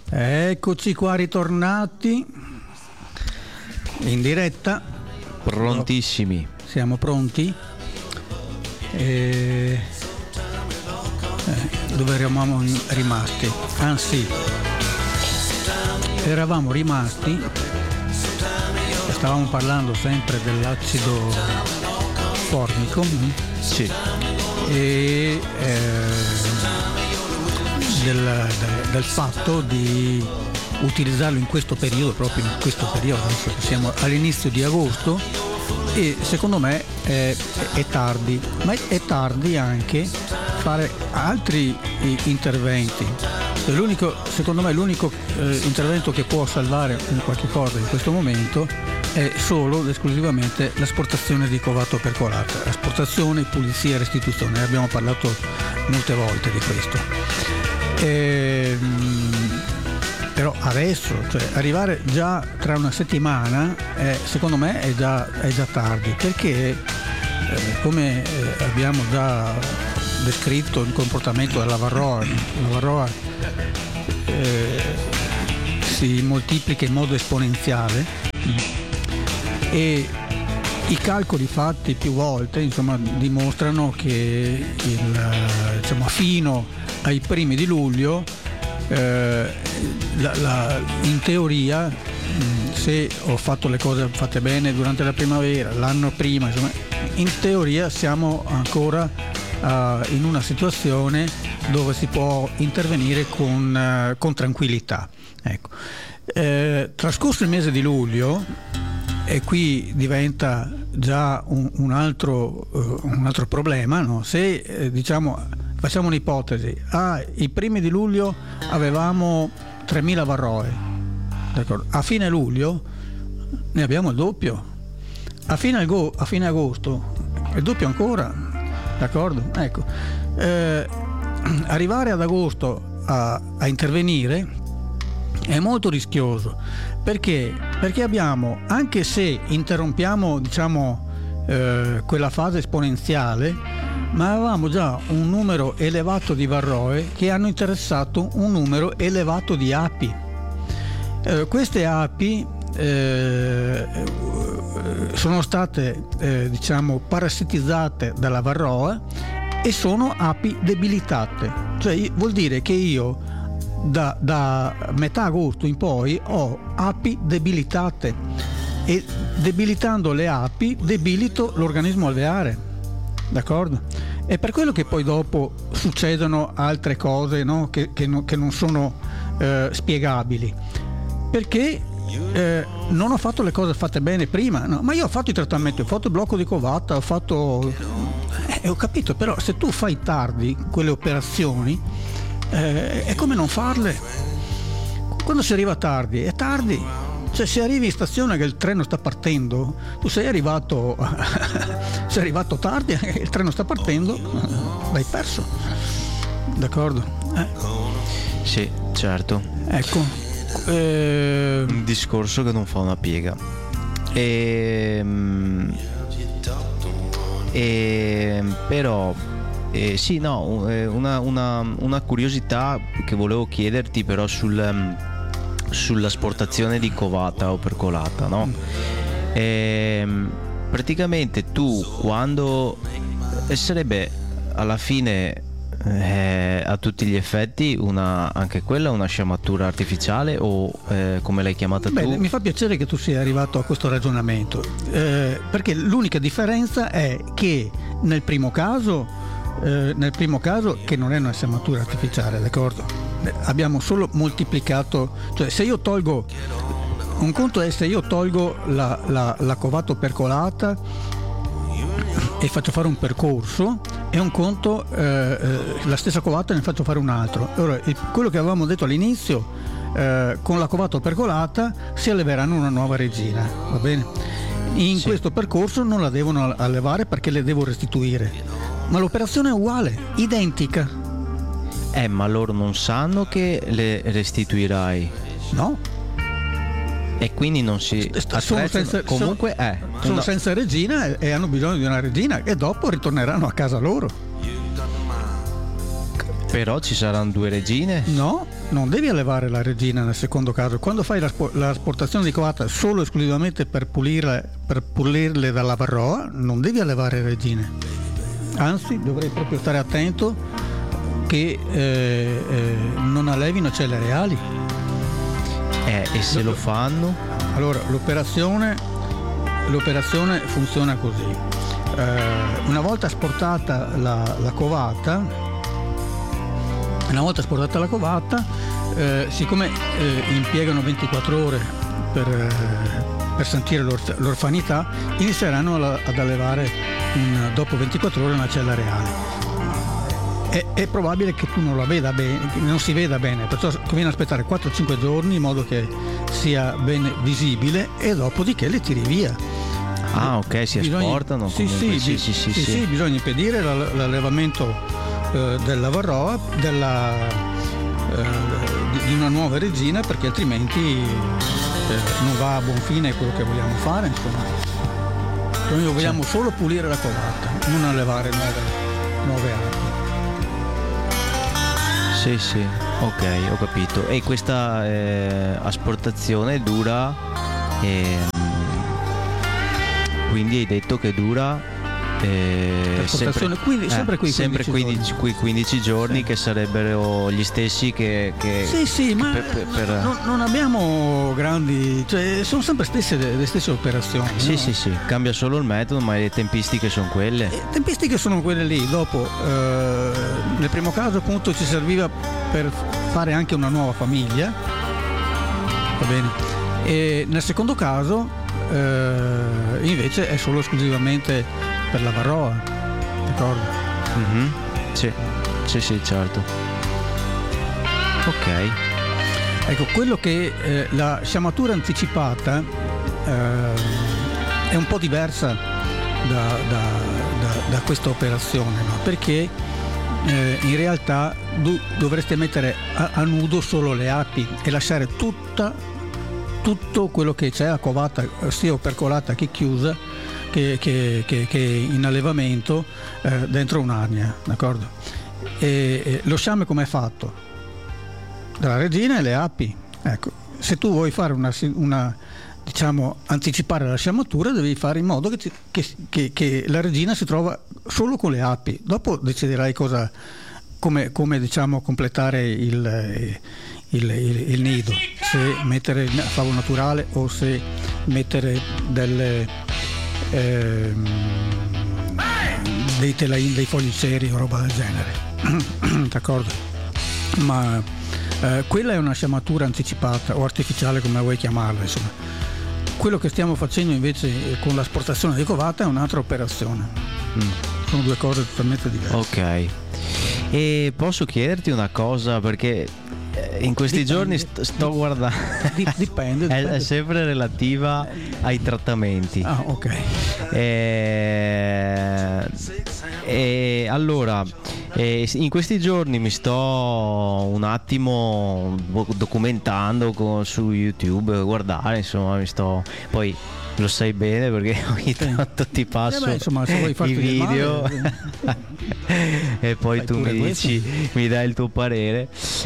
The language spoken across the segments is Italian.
Eccoci qua ritornati in diretta. Prontissimi. Siamo pronti? Dove eravamo rimasti? Ah sì, eravamo rimasti, stavamo parlando sempre dell'acido formico. Sì. E del fatto di utilizzarlo in questo periodo, proprio in questo periodo. Adesso siamo all'inizio di agosto e secondo me è tardi, ma è tardi anche fare altri interventi. Secondo me l'unico intervento che può salvare qualche cosa in questo momento è solo ed esclusivamente l'esportazione di covato percolato, esportazione, pulizia e restituzione. Ne abbiamo parlato molte volte di questo. Però adesso, cioè arrivare già tra una settimana, secondo me è già tardi, perché come abbiamo già descritto il comportamento della varroa, la varroa si moltiplica in modo esponenziale e i calcoli fatti più volte dimostrano che fino ai primi di luglio in teoria, se ho fatto le cose fatte bene durante la primavera, l'anno prima, in teoria siamo ancora in una situazione dove si può intervenire con tranquillità. Ecco. Trascorso il mese di luglio, e qui diventa già un altro problema, no? Se facciamo un'ipotesi, i primi di luglio avevamo 3.000 varroe, d'accordo? A fine luglio ne abbiamo il doppio, a fine agosto il doppio ancora, d'accordo? Ecco, arrivare ad agosto a intervenire è molto rischioso, perché abbiamo, anche se interrompiamo quella fase esponenziale, ma avevamo già un numero elevato di varroe che hanno interessato un numero elevato di api. Queste api sono state parassitizzate dalla varroa e sono api debilitate, cioè vuol dire che io da metà agosto in poi ho api debilitate e debilitando le api debilito l'organismo alveare, d'accordo? È per quello che poi dopo succedono altre cose, no? che non sono spiegabili, perché non ho fatto le cose fatte bene prima, no? Ma io ho fatto i trattamenti, ho fatto il blocco di covata, ho capito, però se tu fai tardi quelle operazioni è come non farle. Quando si arriva tardi è tardi, cioè se arrivi in stazione che il treno sta partendo, tu sei arrivato tardi, il treno sta partendo, l'hai perso, d'accordo? Sì, certo. Ecco, un discorso che non fa una piega. Però sì, no, una curiosità che volevo chiederti però sull'asportazione di covata o percolata, no? Praticamente tu quando sarebbe alla fine a tutti gli effetti anche quella una sciamatura artificiale o come l'hai chiamata tu? Bene, mi fa piacere che tu sia arrivato a questo ragionamento, perché l'unica differenza è che nel primo caso che non è una sciamatura artificiale, d'accordo? Abbiamo solo moltiplicato, cioè se io tolgo, un conto è se io tolgo la covato percolata e faccio fare un percorso, e un conto la stessa covata ne faccio fare un altro. Ora, quello che avevamo detto all'inizio, con la covato percolata si alleveranno una nuova regina, va bene? In questo percorso non la devono allevare perché le devo restituire, ma l'operazione è uguale, identica. Ma loro non sanno che le restituirai? No. E quindi non si sono senza regina e hanno bisogno di una regina, e dopo ritorneranno a casa loro. Però ci saranno 2 regine? No, non devi allevare la regina nel secondo caso. Quando fai l'asportazione di covata solo esclusivamente per pulirle dalla varroa, non devi allevare regine. Anzi, dovrei proprio stare attento che non allevino celle reali. E se lo fanno? Allora, l'operazione funziona così. Una volta asportata la covata, siccome impiegano 24 ore per sentire l'orfanità, inizieranno ad allevare dopo 24 ore una cella reale. È probabile che tu non la veda bene, non si veda bene, perciò conviene aspettare 4-5 giorni in modo che sia ben visibile e dopodiché le tiri via. Ah, ok, si esportano. Sì, bisogna impedire l'allevamento della varroa di una nuova regina, perché altrimenti non va a buon fine quello che vogliamo fare, insomma. Noi vogliamo solo pulire la covata, non allevare nuove api. Sì, ok, ho capito. E questa asportazione dura, quindi hai detto che dura sempre 15 giorni, che sarebbero gli stessi che sì, ma non abbiamo grandi, cioè sono sempre le stesse operazioni. Sì, no? sì, cambia solo il metodo, ma le tempistiche sono quelle. Le tempistiche sono quelle lì. Dopo nel primo caso appunto ci serviva per fare anche una nuova famiglia, va bene, e nel secondo caso invece è solo esclusivamente per la varroa, d'accordo? Mm-hmm. Sì, certo. Ok. Ecco, quello che la sciamatura anticipata è un po' diversa da questa operazione, no? Perché in realtà dovreste mettere a nudo solo le api e lasciare tutto quello che c'è a covata, sia opercolata che chiusa, che in allevamento dentro un'arnia, d'accordo? E lo sciame com'è fatto? Dalla regina e le api. Ecco, se tu vuoi fare una diciamo anticipare la sciamatura, devi fare in modo che la regina si trova solo con le api. Dopo deciderai come diciamo completare il nido, se mettere il favo naturale o se mettere dei telaini, dei fogli seri o roba del genere. D'accordo? Ma quella è una sciamatura anticipata o artificiale, come vuoi chiamarla, insomma. Quello che stiamo facendo invece con l'asportazione di covata è un'altra operazione. Sono due cose totalmente diverse. Ok. E posso chiederti una cosa, perché in questi giorni sto guardando. Dipende. È sempre relativa ai trattamenti. Ah, ok. E allora, in questi giorni mi sto un attimo documentando su YouTube, guardare, insomma, poi lo sai bene perché ogni tanto ti passo insomma, se vuoi i video e poi tu mi dici, mi dai il tuo parere.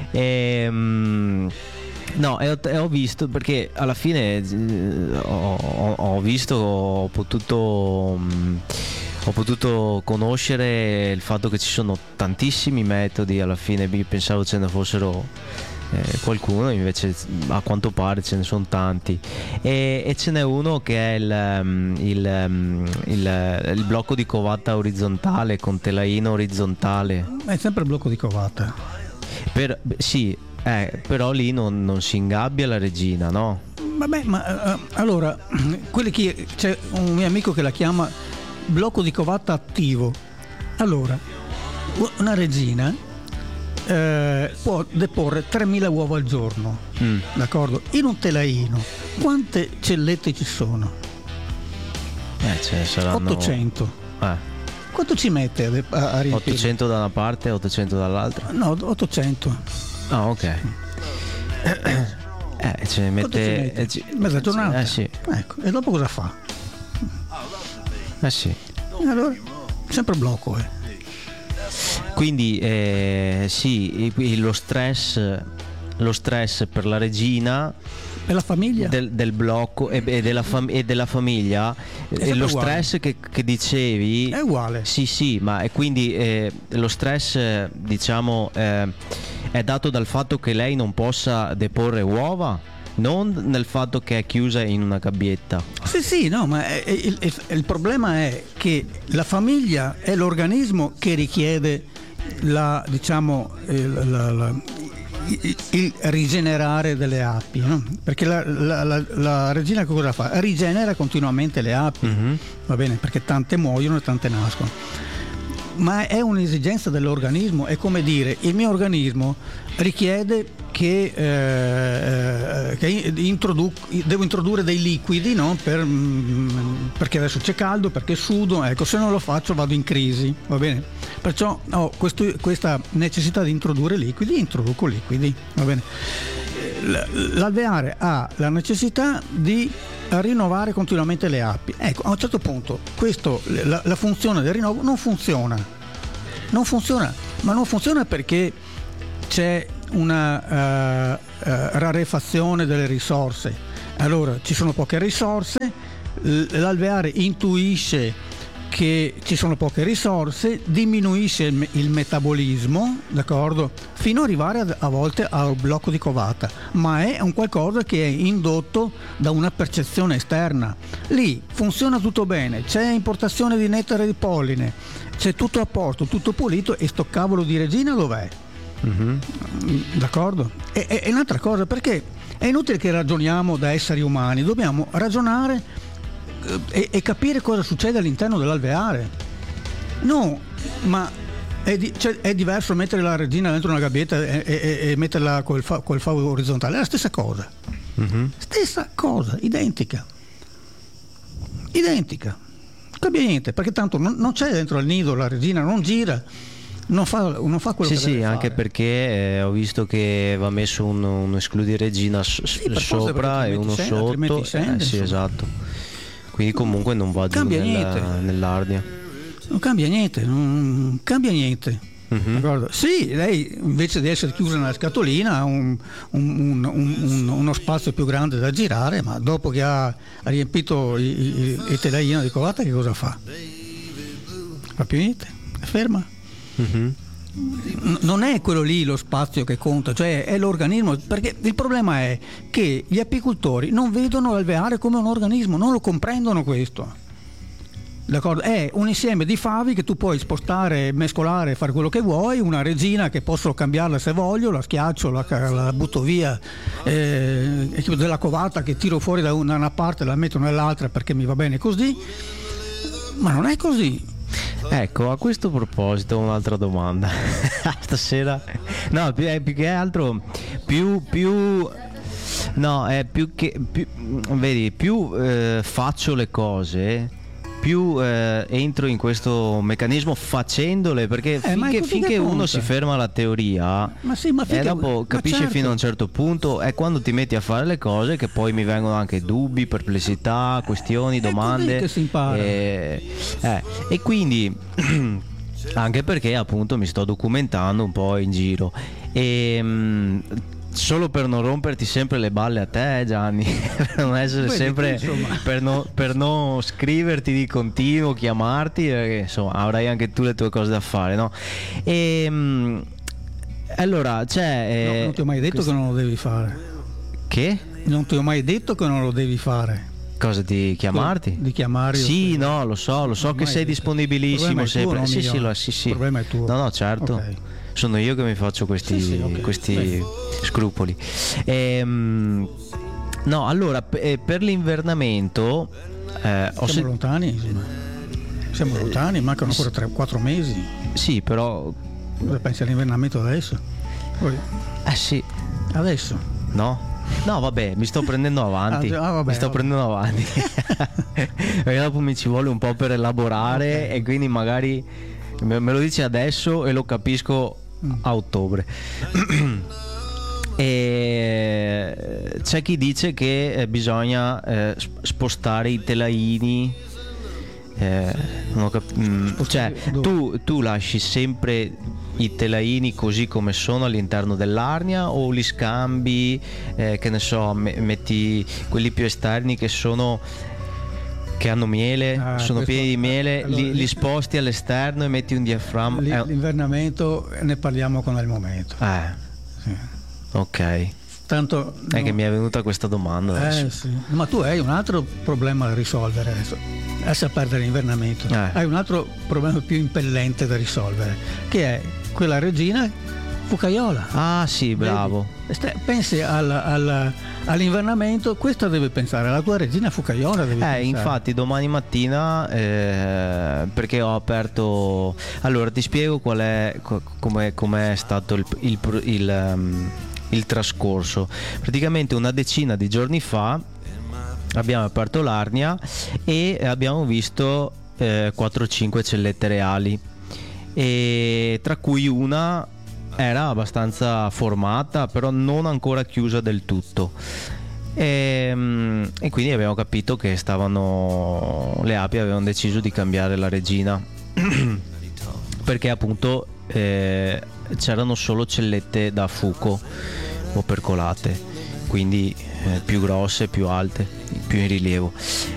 No, ho visto, perché alla fine ho potuto conoscere il fatto che ci sono tantissimi metodi. Alla fine io pensavo ce ne fossero qualcuno, invece a quanto pare ce ne sono tanti, e ce n'è uno che è il blocco di covata orizzontale con telaino orizzontale. È sempre il blocco di covata. Sì, però lì non si ingabbia la regina, no? Vabbè, ma allora c'è un mio amico che la chiama blocco di covata attivo. Allora, una regina può deporre 3.000 uova al giorno, d'accordo? In un telaino quante cellette ci sono? Ce ne saranno 800. Quanto ci mette a riempire? 800 da una parte e 800 dall'altra? No, 800. Ah, ok. Ce ne mette mezza giornata? Sì. Ecco, e dopo cosa fa? Sì. Allora, sempre blocco, Quindi sì, lo stress per la regina E la famiglia? del blocco e della famiglia, sempre lo uguale. stress che dicevi È uguale. sì, ma e quindi lo stress diciamo è dato dal fatto che lei non possa deporre uova, non nel fatto che è chiusa in una gabbietta. Sì, no, ma il problema è che la famiglia è l'organismo che richiede il rigenerare delle api, no? Perché la regina cosa fa? Rigenera continuamente le api, va bene? Perché tante muoiono e tante nascono. Ma è un'esigenza dell'organismo, è come dire, il mio organismo richiede che devo introdurre dei liquidi, no? Perché adesso c'è caldo, perché sudo, ecco, se non lo faccio vado in crisi, va bene? Perciò ho questa necessità di introdurre liquidi, introduco liquidi, va bene? L'alveare ha la necessità di rinnovare continuamente le api. Ecco, a un certo punto la funzione del rinnovo non funziona, ma non funziona perché c'è una rarefazione delle risorse. Allora ci sono poche risorse, l'alveare intuisce che ci sono poche risorse, diminuisce il metabolismo, d'accordo? Fino ad arrivare a volte al blocco di covata, ma è un qualcosa che è indotto da una percezione esterna. Lì funziona tutto bene, c'è importazione di nettare e di polline, c'è tutto a posto, tutto pulito, e sto cavolo di regina dov'è? D'accordo? È un'altra cosa, perché è inutile che ragioniamo da esseri umani, dobbiamo ragionare e capire cosa succede all'interno dell'alveare. No, ma è diverso mettere la regina dentro una gabbietta e metterla col favo orizzontale, è la stessa cosa. Stessa cosa, identica, non cambia niente, perché tanto non c'è dentro al nido, la regina non gira, non fa quello che deve anche fare. perché ho visto che va messo un escludi regina per forza, sopra perché e uno altrimenti sotto, scende, sì, insomma. esatto. Quindi comunque non va giù Cambia niente. nell'ardia. Non cambia niente. D'accordo? Sì, lei invece di essere chiusa nella scatolina ha uno spazio più grande da girare, ma dopo che ha riempito il telaino di covata, che cosa fa? Fa più niente, è ferma. Non è quello lì lo spazio che conta, cioè è l'organismo, perché il problema è che gli apicoltori non vedono l'alveare come un organismo, non lo comprendono questo. D'accordo? È un insieme di favi che tu puoi spostare, mescolare, fare quello che vuoi, una regina che posso cambiarla se voglio, la schiaccio, la butto via, della covata che tiro fuori da una parte e la metto nell'altra perché mi va bene così, ma non è così. Ecco, a questo proposito un'altra domanda. Stasera no, più che altro faccio le cose, più entro in questo meccanismo facendole, perché finché uno si ferma alla teoria e dopo capisce certo. fino a un certo punto, è quando ti metti a fare le cose che poi mi vengono anche dubbi, perplessità, questioni, domande, è così che si impara. E quindi anche perché appunto mi sto documentando un po' in giro e solo per non romperti sempre le balle a te, Gianni, per non essere sempre per non scriverti di continuo, chiamarti, perché insomma avrai anche tu le tue cose da fare, no? E allora c'è non ti ho mai detto che non lo devi fare. Che? Non ti ho mai detto che non lo devi fare. Cosa, di chiamarti? Di chiamare? Sì, no, lo so che sei disponibilissimo sempre. Sì. Il problema è tuo. No, certo. Okay. Sono io che mi faccio questi scrupoli. No, allora per l'invernamento siamo lontani, insomma. Siamo lontani, mancano ancora 3-4 mesi. Sì, però cosa pensi all'invernamento adesso? Poi, sì. Adesso? No, vabbè, mi sto prendendo avanti. Prendendo avanti. Perché dopo mi ci vuole un po' per elaborare, okay. E quindi magari me lo dici adesso e lo capisco a ottobre. E c'è chi dice che bisogna spostare i telaini. Cioè tu lasci sempre i telaini così come sono all'interno dell'arnia, o li scambi, che ne so, metti quelli più esterni che hanno miele, sono pieni di miele, allora, li sposti all'esterno e metti un diaframma. L'invernamento ne parliamo quando è il momento. Sì. Ok. Tanto È che mi è venuta questa domanda adesso. Sì. Ma tu hai un altro problema da risolvere adesso. Lascia perdere l'invernamento. Hai un altro problema più impellente da risolvere, che è quella regina Fucaiola. Ah sì, bravo. Pensi all'invernamento, questa deve pensare alla tua regina Fucaiola. Infatti domani mattina, perché ho aperto. Allora ti spiego com'è stato il trascorso. Praticamente una decina di giorni fa abbiamo aperto l'Arnia e abbiamo visto 4-5 cellette reali, e tra cui una era abbastanza formata, però non ancora chiusa del tutto, e quindi abbiamo capito che le api avevano deciso di cambiare la regina perché appunto c'erano solo cellette da fuco opercolate, quindi più grosse, più alte, più in rilievo.